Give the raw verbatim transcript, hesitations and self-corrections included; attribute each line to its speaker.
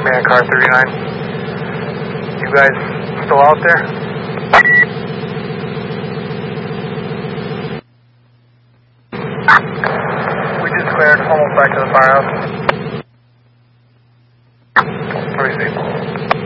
Speaker 1: Man car thirty-nine. You guys still out there? We just cleared, almost back to the firehouse. Pretty safe.